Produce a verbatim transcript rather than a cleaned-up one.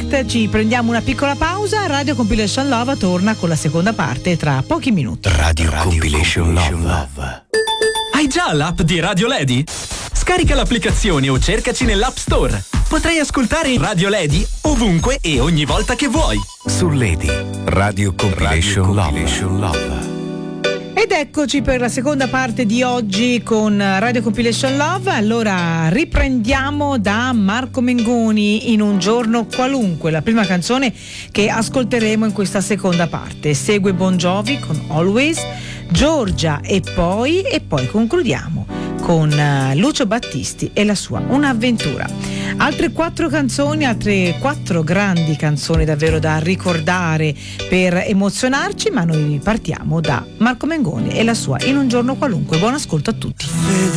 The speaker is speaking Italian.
Start, ci prendiamo una piccola pausa. Radio Compilation Love torna con la seconda parte tra pochi minuti. Radio, Radio Compilation, Compilation Love. Love. Hai già l'app di Radio Lady? Scarica l'applicazione o cercaci nell'App Store. Potrai ascoltare Radio Lady ovunque e ogni volta che vuoi. Su Lady, Radio Compilation, Radio Compilation Love. Love. Ed eccoci per la seconda parte di oggi con Radio Compilation Love. Allora riprendiamo da Marco Mengoni, In un giorno qualunque, la prima canzone che ascolteremo in questa seconda parte. Segue Bon Jovi con Always, Giorgia e poi e poi concludiamo con Lucio Battisti e la sua Un'avventura. Altre quattro canzoni, altre quattro grandi canzoni davvero da ricordare per emozionarci, ma noi partiamo da Marco Mengoni e la sua In un giorno qualunque. Buon ascolto a tutti.